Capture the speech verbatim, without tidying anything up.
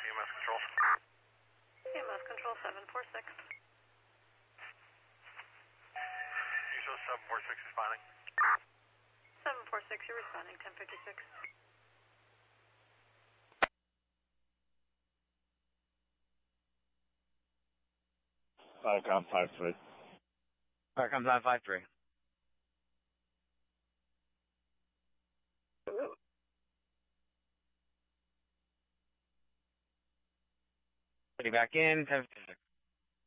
E M S control. E M S control seven four six. You show seven four six responding. seven four six, you're responding, ten fifty-six. Viacom five three. Viacom nine five three. Putting back in, ten fifty-six.